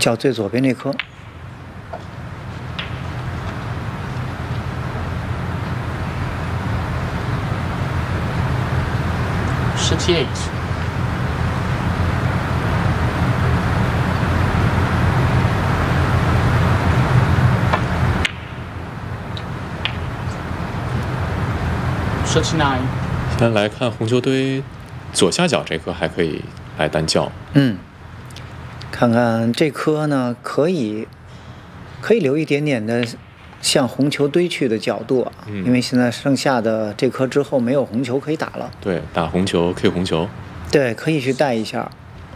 叫最左边这颗。 78。39。 先来看红球堆左下角这颗还可以来单叫。 看看这颗呢，可以留一点点的向红球堆去的角度啊，因为现在剩下的这颗之后没有红球可以打了。 对，打红球 K 红球。 对，可以去带一下，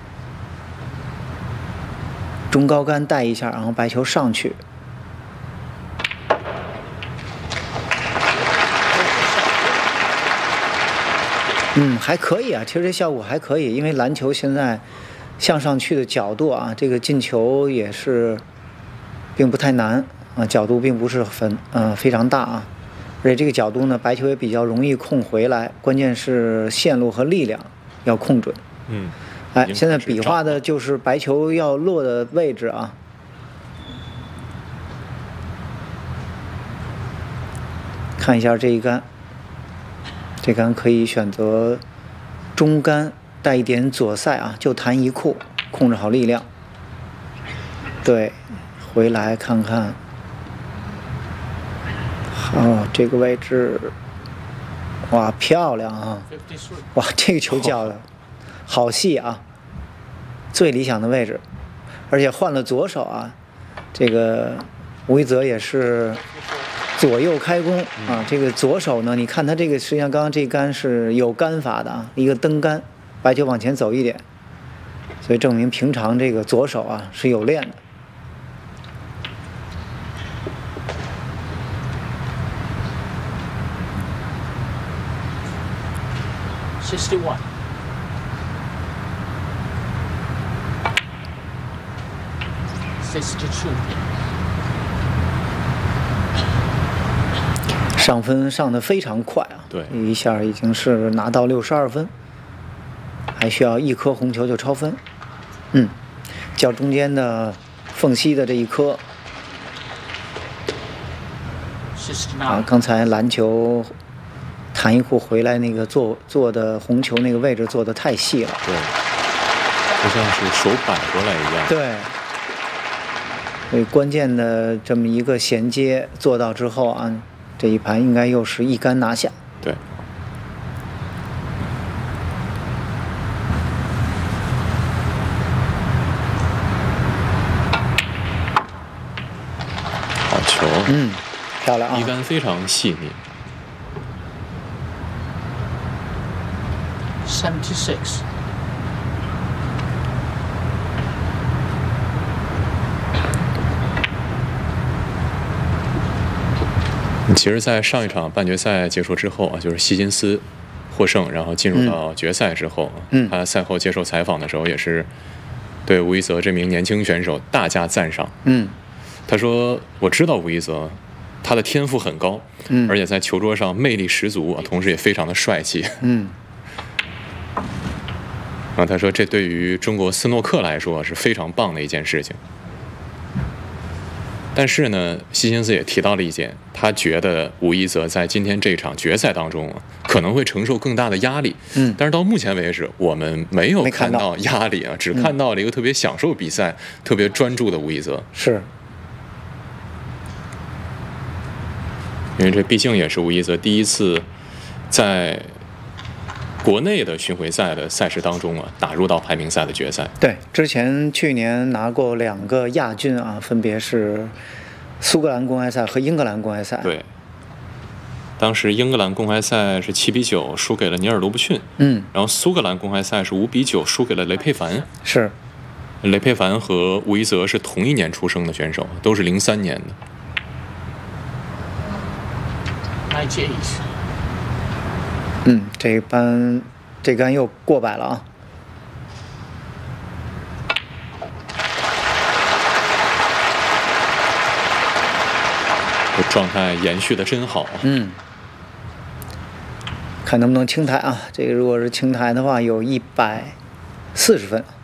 中高杆带一下，然后白球上去。还可以啊，其实这效果还可以，因为篮球现在向上去的角度啊，这个进球也是并不太难啊，角度并不是非常大啊，而且这个角度呢，白球也比较容易控回来，关键是线路和力量要控准。现在比划的就是白球要落的位置啊。看一下这一杆，这杆可以选择中杆带一点左塞啊，就弹一库，控制好力量。对，回来看看。这个位置，哇，漂亮啊！哇，这个球叫的好细啊，最理想的位置，而且换了左手啊，这个吴一泽也是左右开弓啊。这个左手呢，你看他这个实际上刚刚这杆是有杆法的啊，一个蹬杆，白球往前走一点，所以证明平常这个左手啊是有练的。 61。62。 上分上得非常快啊！ 对， 一下已经是拿到62分，还需要一颗红球就超分。较中间的缝隙的这一颗。刚才篮球弹一库回来那个做的红球那个位置做的太细了。 对，就像是手摆过来一样。 对。所以关键的这么一个衔接做到之后啊，这一盘应该又是一杆拿下。 对。好球。 漂亮啊！ 一杆非常细腻。 76。 其实，在上一场半决赛结束之后啊，就是希金斯获胜，然后进入到决赛之后，他赛后接受采访的时候也是对吴一泽这名年轻选手大加赞赏。他说：“我知道吴一泽，他的天赋很高，而且在球桌上魅力十足啊，同时也非常的帅气。”然后他说：“这对于中国斯诺克来说是非常棒的一件事情。”但是呢，希金斯也提到了一点，他觉得吴一泽在今天这场决赛当中可能会承受更大的压力。但是到目前为止，我们没有看到压力啊，只看到了一个特别享受比赛、特别专注的吴一泽。 是， 因为这毕竟也是吴一泽第一次在国内的巡回赛的赛事当中啊，打入到排名赛的决赛。 对，之前去年拿过2个亚军啊，分别是苏格兰公开赛和英格兰公开赛。 对，当时英格兰公开赛是7-9输给了尼尔罗布逊，然后苏格兰公开赛是5-9输给了雷佩凡。 是， 雷佩凡和吴一泽是同一年出生的选手，都是03年的。 98。 这杆又过百了啊！ 这状态延续的真好啊！ 看能不能清台啊？这个如果是清台的话，有140分。